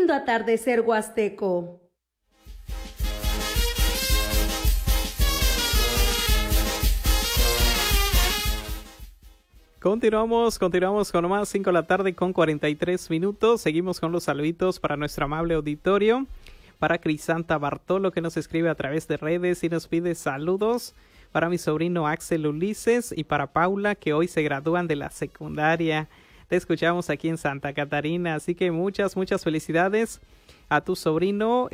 lindo atardecer huasteco. Continuamos con más 5 de la tarde con 43 minutos. Seguimos con los saluditos para nuestro amable auditorio. Para Crisanta Bartolo, que nos escribe a través de redes y nos pide saludos. Para mi sobrino Axel Ulises y para Paula, que hoy se gradúan de la secundaria. Te escuchamos aquí en Santa Catarina, así que muchas felicidades a tu sobrino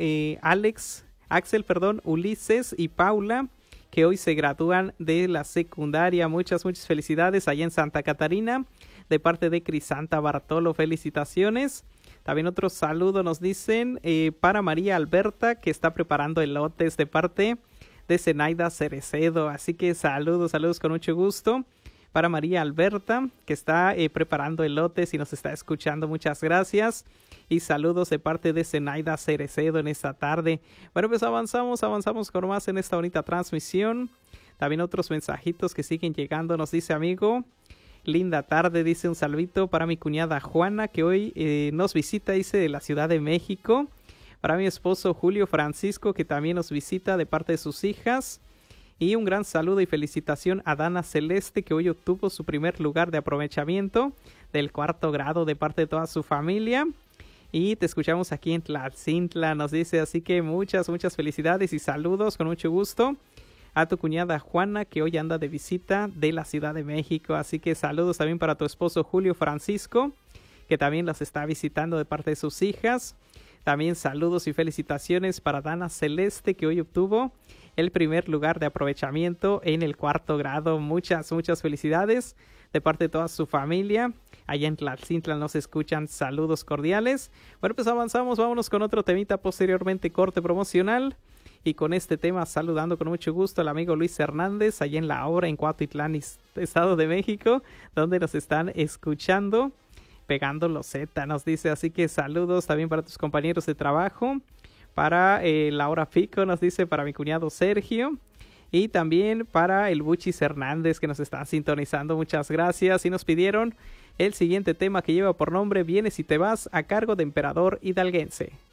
Axel, Ulises y Paula, que hoy se gradúan de la secundaria. Muchas felicidades allá en Santa Catarina, de parte de Crisanta Bartolo, felicitaciones. También otro saludo nos dicen para María Alberta, que está preparando elotes, de parte de Zenaida Cerecedo, así que saludos con mucho gusto. Para María Alberta, que está preparando elotes y nos está escuchando, muchas gracias. Y saludos de parte de Zenaida Cerecedo en esta tarde. Bueno, pues avanzamos con más en esta bonita transmisión. También otros mensajitos que siguen llegando. Nos dice, amigo, linda tarde, dice un saludito para mi cuñada Juana, que hoy nos visita, dice, de la Ciudad de México. Para mi esposo Julio Francisco, que también nos visita de parte de sus hijas. Y un gran saludo y felicitación a Dana Celeste, que hoy obtuvo su primer lugar de aprovechamiento del 4º grado de parte de toda su familia. Y te escuchamos aquí en Tlaxintla, nos dice, así que muchas felicidades y saludos con mucho gusto a tu cuñada Juana, que hoy anda de visita de la Ciudad de México. Así que saludos también para tu esposo Julio Francisco, que también las está visitando de parte de sus hijas. También saludos y felicitaciones para Dana Celeste, que hoy obtuvo el primer lugar de aprovechamiento en el 4º grado. Muchas felicidades de parte de toda su familia. Allá en Tlaxintla nos escuchan, saludos cordiales. Bueno, pues avanzamos, vámonos con otro temita, posteriormente corte promocional. Y con este tema saludando con mucho gusto al amigo Luis Hernández, allá en la obra en Cuautitlán, Estado de México, donde nos están escuchando, pegando los Z, nos dice. Así que saludos también para tus compañeros de trabajo. Para Laura Fico, nos dice, para mi cuñado Sergio. Y también para el Buchis Hernández, que nos están sintonizando. Muchas gracias. Y nos pidieron el siguiente tema, que lleva por nombre Vienes y te vas, a cargo de Emperador Hidalguense.